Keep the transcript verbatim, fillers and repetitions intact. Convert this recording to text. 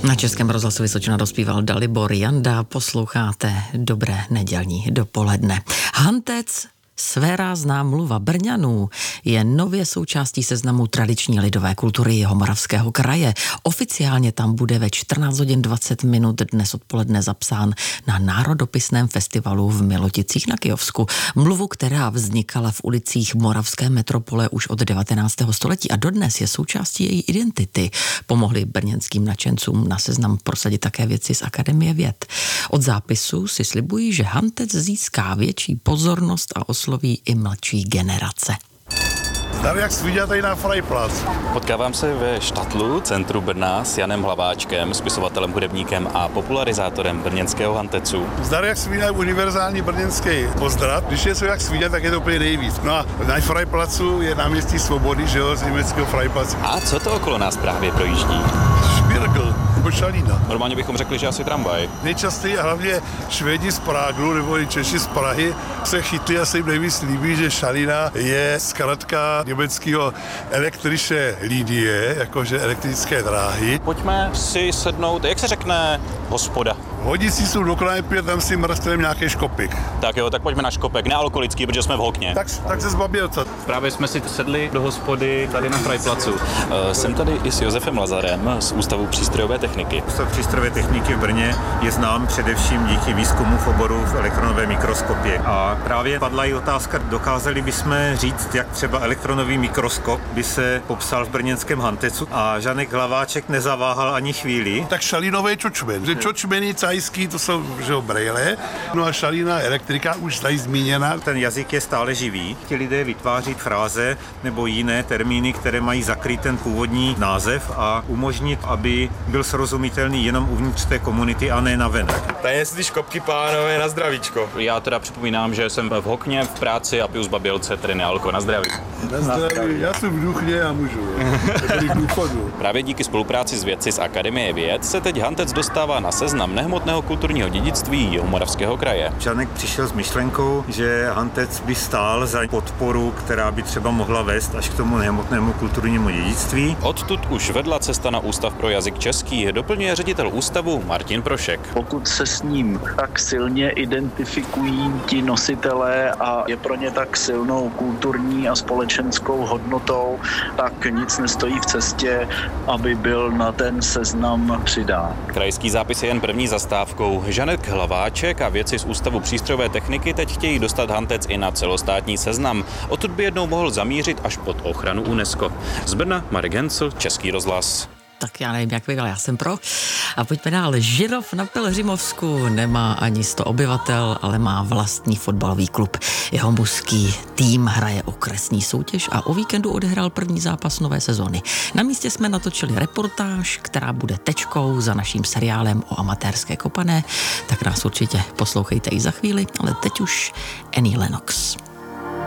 Na Českém rozhlasu Vysočina dospíval Dalibor Janda, posloucháte Dobré nedělní dopoledne. Hantec, svérázná mluva Brňanů, je nově součástí seznamu tradiční lidové kultury Jihomoravského kraje. Oficiálně tam bude ve čtrnáct hodin dvacet minut dnes odpoledne zapsán na národopisném festivalu v Miloticích na Kyjovsku. Mluvu, která vznikala v ulicích moravské metropole už od devatenáctého století a dodnes je součástí její identity. Pomohli brněnským nadšencům na seznam prosadit také věci z Akademie věd. Od zápisu si slibují, že Hantec získá větší pozornost a osloví i mladší generace. Zdar, jak svíďa tady na Frajplac. Potkávám se ve Štatlu, centru Brna, s Janem Hlaváčkem, spisovatelem, hudebníkem a popularizátorem brněnského Hantecu. Zdar, jak svíďa univerzální brněnský pozdrav. Když je co jak svíďa, tak je to úplně nejvíc. No a na Frajplacu je náměstí Svobody, že jo, z německého Frajplacu. A co to okolo nás právě projíždí? Špirgl nebo Šalína. Normálně bychom řekli, že asi tramvaj. Nejčastěji a hlavně Švédi z Práglu nebo i Češi z Prahy se chytli a se jim nejvíc líbí, že Šalína je zkratka německého elektrische Linie, jakože elektrické dráhy. Pojďme si sednout, jak se řekne hospoda? Hodí si jsou do knajpy a tam si mrstrem nějaký škopik. Tak jo, tak pojďme na škopek, nealkoholický, protože jsme v Hokně. Tak, tak se zbabělce. Právě jsme si sedli do hospody tady na Frajplacu. Uh, jsem tady i s Josefem Lazarem z Ústavu přístrojové techniky. Ústav přístrojové techniky v Brně je znám především díky výzkumu v oboru v elektronové mikroskopě. A právě padla i otázka, dokázali bychom říct, jak třeba elektronový mikroskop by se popsal v brněnském Hantecu, a Žanek Hlaváček nezaváhal ani chvíli. Tak Šalínové čočmen. Že čočmeny cajský, to jsou že jo, brejle, no a Šalína elektrika už tady zmíněna. Ten jazyk je stále živý. Ti lidé vytváří fráze nebo jiné termíny, které mají zakrýt ten původní název a umožnit, aby byl srozumitelný jenom uvnitř té komunity a ne navenek. Tady jestli škopky, pánové, na zdravíčko. Já teda připomínám, že jsem v Hokně v práci a piju z Babělce, tedy nealko. Na zdraví. Na zdraví. Já jsem v Duchně a můžu. Tady k důchodu. Právě díky spolupráci s vědci z Akademie věd se teď Hantec dostává na seznam nehmotného kulturního dědictví Jihomoravského kraje. Žanek přišel s myšlenkou, že Hantec by stál za podporu, která by třeba mohla vést až k tomu nehmotnému kulturnímu dědictví. Odtud už vedla cesta na Ústav pro jazyk český, doplňuje ředitel ústavu Martin Prošek. Pokud se s ním tak silně identifikují ti nositelé a je pro ně tak silnou kulturní a společenskou hodnotou, tak nic nestojí v cestě, aby byl na ten seznam přidán. Krajský zápis je jen první zastávkou. Žanek Hlaváček a vědci z Ústavu přístrojové techniky teď chtějí dostat Hantec i na celostátní seznam. Odtud by jednou mohl zamířit až pod ochranu UNESCO. Z Brna Marek Hencl, Český rozhlas. Tak já nevím, jak vygal, já jsem pro. A pojďme dál. Žirov na Pelhřimovsku nemá ani sto obyvatel, ale má vlastní fotbalový klub. Jeho mužský tým hraje okresní soutěž a o víkendu odehrál první zápas nové sezóny. Na místě jsme natočili reportáž, která bude tečkou za naším seriálem o amatérské kopané, tak nás určitě poslouchejte i za chvíli, ale teď už Annie Lennox.